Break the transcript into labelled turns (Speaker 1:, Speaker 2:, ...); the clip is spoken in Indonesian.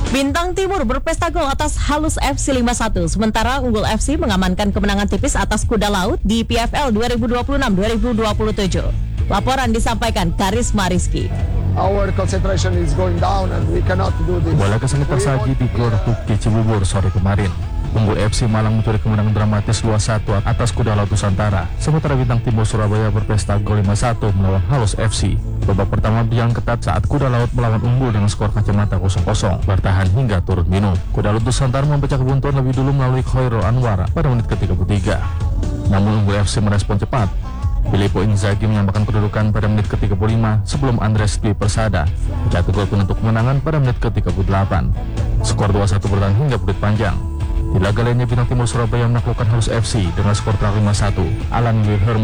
Speaker 1: Bintang Timur berpesta gol atas Halus FC 5-1, sementara Unggul FC mengamankan kemenangan tipis atas Kuda Laut di PFL 2026-2027. Laporan disampaikan Karisma Rizky.
Speaker 2: Our concentration is going down and we cannot do this.
Speaker 3: Bola kesengit tersaji di Gor Hoki Cibubur sore kemarin. Unggul FC Malang mencuri kemenangan dramatis 2-1 atas Kuda Laut Nusantara. Sementara Bintang Timur Surabaya berpesta gol 5-1 melawan Halus FC. Babak pertama berjalan ketat saat Kuda Laut melawan Unggul dengan skor kacamata 0-0, bertahan hingga turun minum. Kuda Laut Nusantara memecah kebuntuan lebih dulu melalui Khairul Anwar pada menit ke-33. Namun Unggul FC merespon cepat. Filippo Inzaghi menyamakan kedudukan pada menit ke-35 sebelum Andres Dwi Persada mencetak gol penentu kemenangan pada menit ke-38. Skor 2-1 bertahan hingga peluit panjang. Di laga lainnya Bintang Timur Surabaya menaklukkan Halus FC dengan skor telak 5-1. Alan Wilhelm